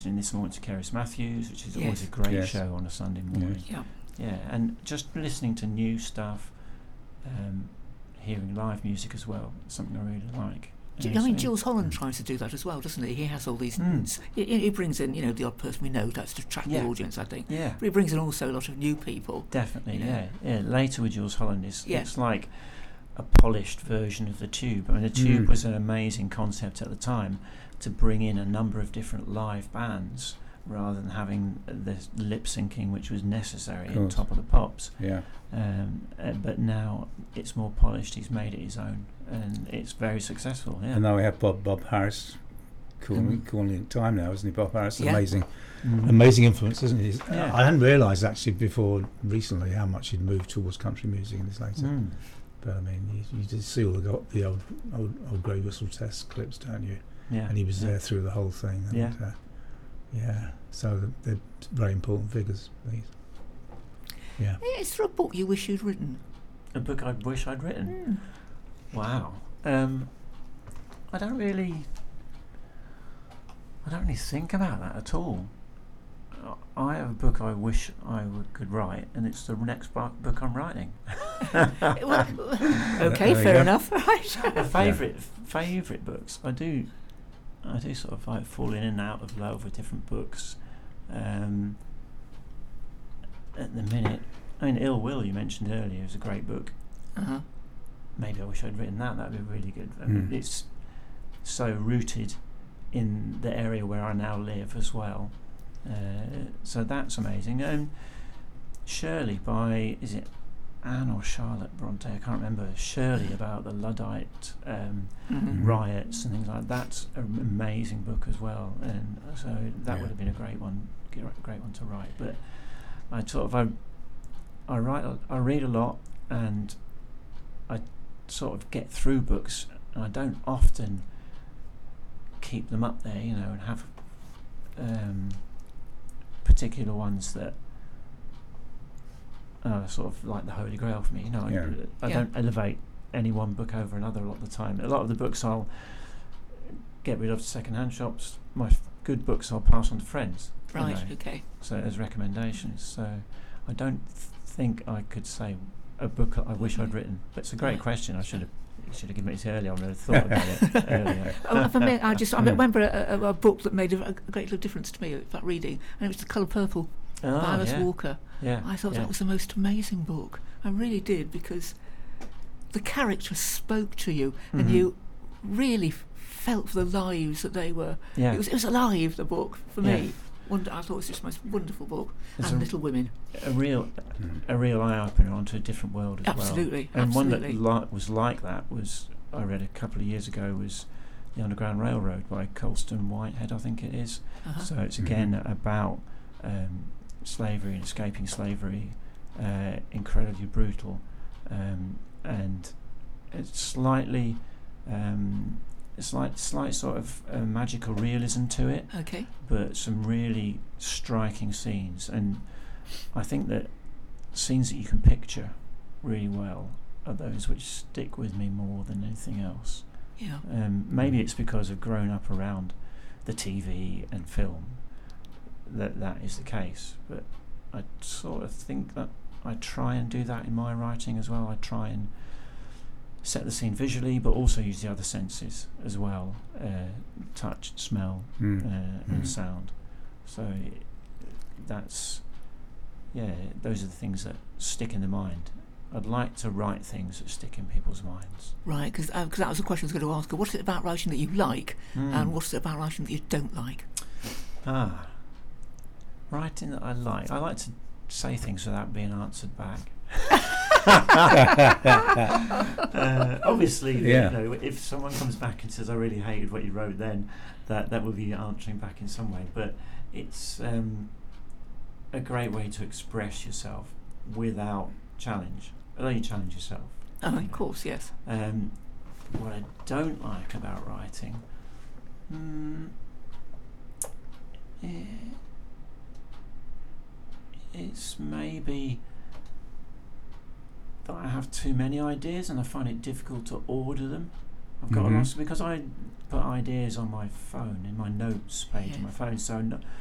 this morning to Keris Matthews, which is always a great show on a Sunday morning. Yeah, and just listening to new stuff, hearing live music as well, something I really like. Jools Holland tries to do that as well, doesn't he? He has all these. He brings in, the odd person we know. That's to attract the audience, I think. Yeah. But he brings in also a lot of new people. Definitely, yeah. Later with Jools Holland, it's like a polished version of the Tube. I mean, the Tube was an amazing concept at the time to bring in a number of different live bands rather than having the lip syncing which was necessary at Top of the Pops. Yeah. But now it's more polished. He's made it his own, and it's very successful. Yeah. And now we have Bob Harris calling it time now, isn't he? Bob Harris, amazing influence, isn't he? I hadn't realised actually before recently how much he'd moved towards country music in his later. But I mean, you did see all the old Grey Whistle Test clips, don't you? Yeah. And he was there through the whole thing. And, so they're very important figures, these. Yeah. Is there a book you wish you'd written? A book I wish I'd written? Wow. I don't really think about that at all. I have a book I wish I could write, and it's the next book I'm writing. Okay, fair enough. Right. Favourite books. I do sort of like fall in and out of love with different books. At the minute, I mean, Ill Will, you mentioned earlier, is a great book. Maybe I wish I'd written that. That'd be really good. I mean, it's so rooted in the area where I now live as well. So that's amazing. Shirley by, is it Anne or Charlotte Bronte? I can't remember. Shirley, about the Luddite riots and things like that. That's an amazing book as well. And so that would have been a great one to write. But I read a lot, and I sort of get through books, and I don't often keep them up there, and have particular ones that are sort of like the Holy Grail for me. I don't elevate any one book over another a lot of the time. A lot of the books I'll get rid of to second-hand shops. My good books I'll pass on to friends. Right, okay. So as recommendations. So I don't think I could say a book I wish I'd written. But it's a great question. I should have given it earlier. I would have thought about it earlier. I remember a book that made a great deal of difference to me about reading, and it was The Colour Purple by Alice Walker. Yeah. I thought that was the most amazing book. I really did, because the characters spoke to you, and you really felt for the lives that they were. Yeah. It was alive, the book, for me. I thought it was just the most wonderful book. And Little Women. A real eye-opener onto a different world as well. And one that was like that was, I read a couple of years ago, was The Underground Railroad by Colston Whitehead, I think it is. So it's again about slavery and escaping slavery, incredibly brutal, and it's slightly slight sort of magical realism to it. Okay. But some really striking scenes, and I think that scenes that you can picture really well are those which stick with me more than anything else. Yeah. Maybe it's because I've grown up around the TV and film that is the case, but I sort of think that I try and do that in my writing as well. I try and set the scene visually, but also use the other senses as well, touch, smell, and sound. So those are the things that stick in the mind. I'd like to write things that stick in people's minds. Right, because that was the question I was going to ask. What is it about writing that you like, and what is it about writing that you don't like? Writing that I like. I like to say things without being answered back. Obviously, if someone comes back and says I really hated what you wrote, then that would be answering back in some way. But it's a great way to express yourself without challenge. Although you challenge yourself. Oh, of course, yes. What I don't like about writing, it's maybe that I have too many ideas and I find it difficult to order them. I've got lots because I put ideas on my phone in my notes page on my phone. So